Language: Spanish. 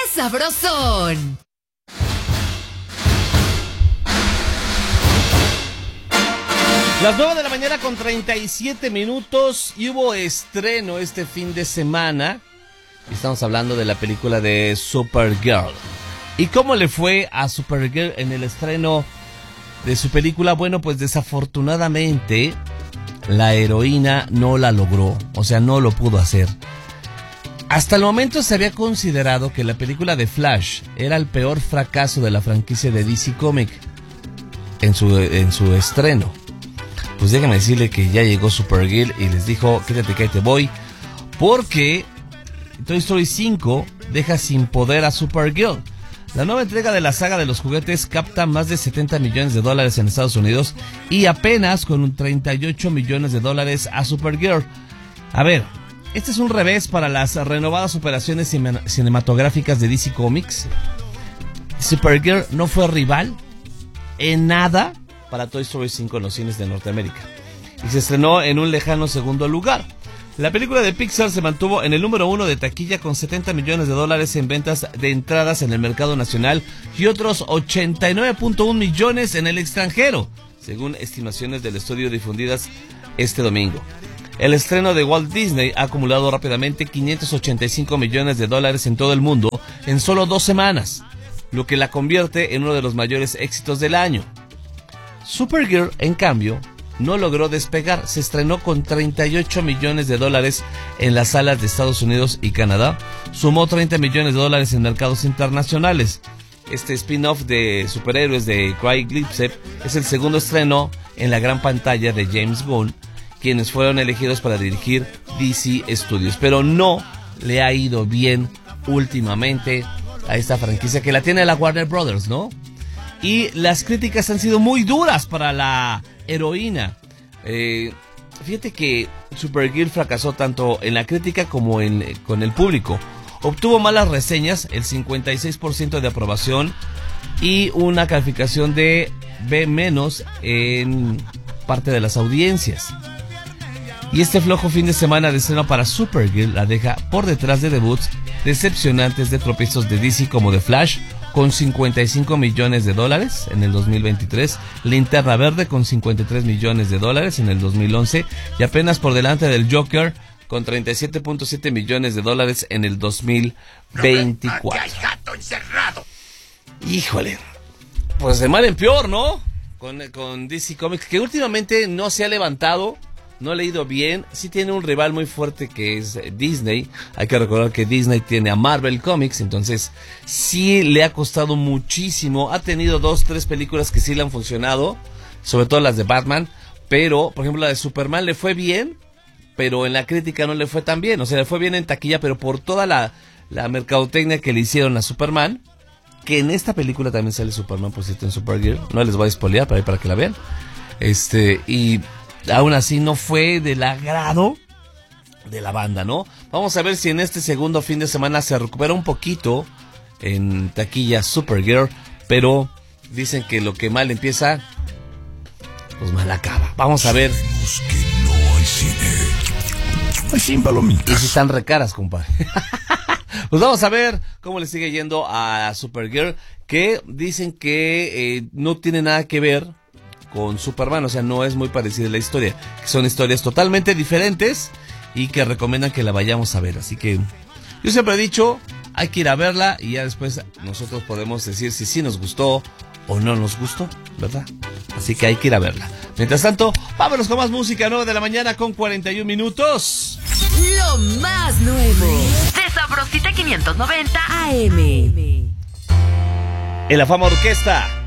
sabrosón! Las 9 de la mañana con 37 minutos y hubo estreno este fin de semana. Estamos hablando de la película de Supergirl. ¿Y cómo le fue a Supergirl en el estreno de su película? Bueno, pues desafortunadamente la heroína no la logró, o sea, no lo pudo hacer. Hasta el momento se había considerado que la película de Flash era el peor fracaso de la franquicia de DC Comics en su estreno. Pues déjame decirle que ya llegó Supergirl y les dijo, quédate que ahí te voy, porque Toy Story 5 deja sin poder a Supergirl. La nueva entrega de la saga de los juguetes capta más de $70 millones en Estados Unidos y apenas con un $38 millones a Supergirl. A ver, este es un revés para las renovadas operaciones cinematográficas de DC Comics. Supergirl no fue rival en nada para Toy Story 5 en los cines de Norteamérica y se estrenó en un lejano segundo lugar. La película de Pixar se mantuvo en el número 1 de taquilla con $70 millones en ventas de entradas en el mercado nacional y otros 89.1 millones en el extranjero, según estimaciones del estudio difundidas este domingo. El estreno de Walt Disney ha acumulado rápidamente $585 millones en todo el mundo en solo 2 semanas, lo que la convierte en uno de los mayores éxitos del año. Supergirl, en cambio, no logró despegar. Se estrenó con $38 millones en las salas de Estados Unidos y Canadá. Sumó $30 millones en mercados internacionales. Este spin-off de superhéroes de Craig Gillespie es el segundo estreno en la gran pantalla de James Gunn, quienes fueron elegidos para dirigir DC Studios. Pero no le ha ido bien últimamente a esta franquicia que la tiene la Warner Brothers, ¿no? Y las críticas han sido muy duras para la heroína. Fíjate que Supergirl fracasó tanto en la crítica como con el público. Obtuvo malas reseñas, el 56% de aprobación y una calificación de B- en parte de las audiencias. Y este flojo fin de semana de estreno para Supergirl la deja por detrás de debuts decepcionantes de tropiezos de DC como The Flash, con $55 millones en el 2023, Linterna Verde con $53 millones en el 2011 y apenas por delante del Joker con $37.7 millones en el 2024. Aquí hay gato encerrado. Híjole, pues de mal en peor, ¿no? Con DC Comics, que últimamente no se ha levantado. No ha leído bien, sí tiene un rival muy fuerte que es Disney. Hay que recordar que Disney tiene a Marvel Comics, entonces sí le ha costado muchísimo. Ha tenido 2-3 películas que sí le han funcionado, sobre todo las de Batman, pero por ejemplo la de Superman le fue bien, pero en la crítica no le fue tan bien. O sea, le fue bien en taquilla, pero por toda la mercadotecnia que le hicieron a Superman, que en esta película también sale Superman, por cierto, en Supergirl. No les voy a spoilear para que la vean. Y aún así no fue del agrado de la banda, ¿no? Vamos a ver si en este segundo fin de semana se recupera un poquito en taquilla Supergirl, pero dicen que lo que mal empieza, pues mal acaba. Vamos a ver. Sabemos que no hay cine. Hay sin palomitas. Y si están recaras, compadre. Pues vamos a ver cómo le sigue yendo a Supergirl, que dicen que no tiene nada que ver con Superman, o sea, no es muy parecida la historia, que son historias totalmente diferentes y que recomiendan que la vayamos a ver. Así que yo siempre he dicho, hay que ir a verla y ya después nosotros podemos decir si sí nos gustó o no nos gustó, ¿verdad? Así que hay que ir a verla. Mientras tanto, vámonos con más música. 9 de la mañana con 41 minutos. Lo más nuevo de Sabrosita 590 AM. En la Fama Orquesta.